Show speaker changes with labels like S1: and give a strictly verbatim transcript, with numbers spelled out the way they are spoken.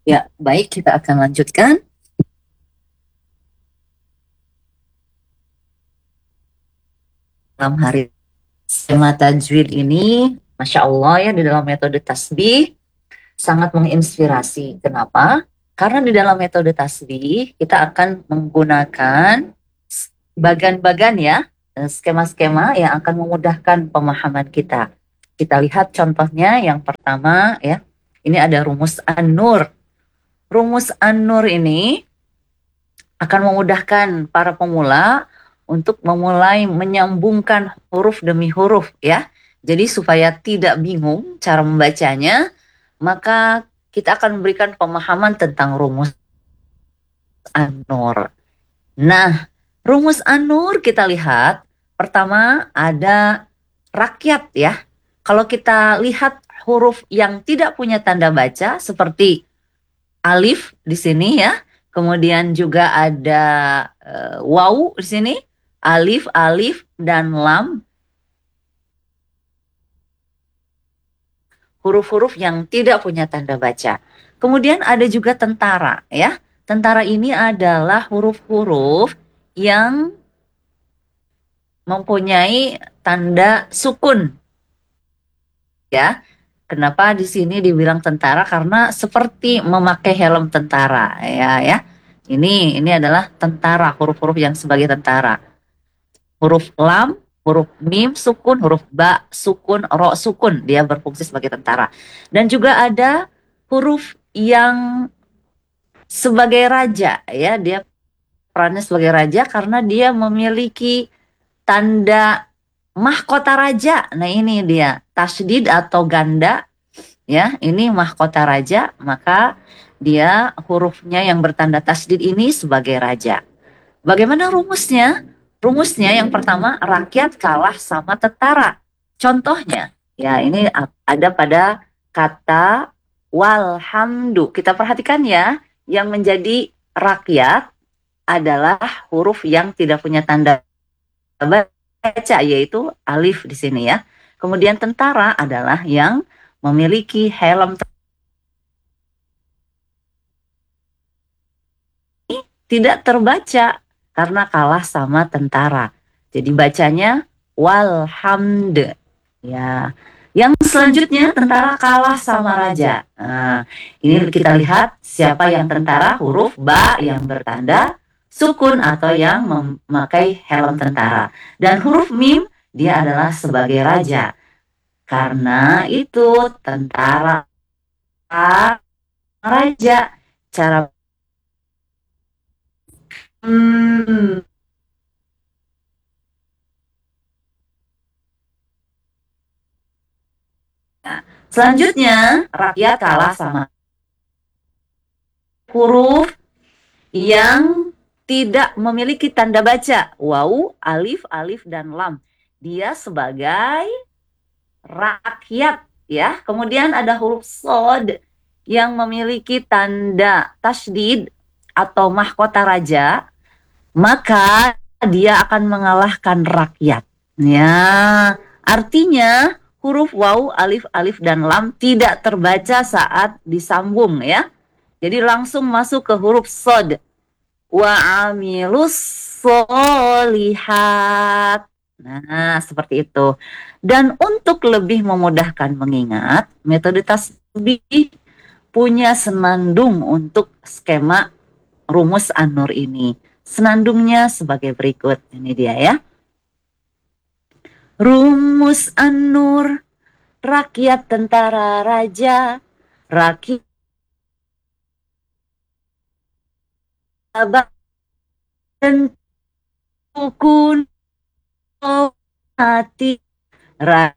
S1: Ya, baik, kita akan lanjutkan. Dalam hari skema tajwid ini, Masya Allah ya, di dalam metode tasbih sangat menginspirasi. Kenapa? Karena di dalam metode tasbih kita akan menggunakan bagan-bagan ya, eh, skema-skema yang akan memudahkan pemahaman kita. Kita lihat contohnya yang pertama ya, ini ada rumus An-Nur. Rumus An-Nur ini akan memudahkan para pemula untuk memulai menyambungkan huruf demi huruf ya. Jadi supaya tidak bingung cara membacanya, maka kita akan memberikan pemahaman tentang rumus An-Nur. Nah, rumus An-Nur kita lihat pertama ada rakyat ya. Kalau kita lihat huruf yang tidak punya tanda baca seperti alif di sini ya. Kemudian juga ada uh, waw di sini, alif, alif dan lam. Huruf-huruf yang tidak punya tanda baca. Kemudian ada juga tentara ya. Tentara ini adalah huruf-huruf yang mempunyai tanda sukun ya. Kenapa di sini dibilang tentara? Karena seperti memakai helm tentara ya ya. Ini ini adalah tentara, huruf-huruf yang sebagai tentara. Huruf lam, huruf mim sukun, huruf ba sukun, ro sukun, dia berfungsi sebagai tentara. Dan juga ada huruf yang sebagai raja ya, dia perannya sebagai raja karena dia memiliki tanda mahkota raja. Nah, ini dia tasydid atau ganda ya, ini mahkota raja, maka dia hurufnya yang bertanda tasydid ini sebagai raja. Bagaimana rumusnya? Rumusnya yang pertama, rakyat kalah sama tentara. Contohnya, ya ini ada pada kata walhamdu. Kita perhatikan ya, yang menjadi rakyat adalah huruf yang tidak punya tanda baca, yaitu alif di sini ya. Kemudian tentara adalah yang memiliki helm tidak terbaca karena kalah sama tentara. Jadi bacanya walhamd. Ya. Yang selanjutnya tentara kalah sama raja. Nah, ini kita lihat siapa yang tentara, huruf ba yang bertanda sukun atau yang memakai helm tentara. Dan huruf mim dia adalah sebagai raja. Karena itu tentara raja. Cara hmm, selanjutnya, rakyat kalah sama huruf yang tidak memiliki tanda baca. Waw, alif, alif, dan lam. Dia sebagai rakyat ya. Kemudian ada huruf sod yang memiliki tanda tasydid atau mahkota raja, maka dia akan mengalahkan rakyat. Ya, artinya huruf waw, alif, alif, dan lam tidak terbaca saat disambung ya. Jadi langsung masuk ke huruf sod. Wa amilus solihat. Nah, seperti itu. Dan untuk lebih memudahkan mengingat, metode tasbih punya senandung untuk skema rumus An-Nur ini. Senandungnya sebagai berikut. Ini dia ya. Rumus An-Nur, rakyat tentara raja, rakyat dan sukun hati, rakyat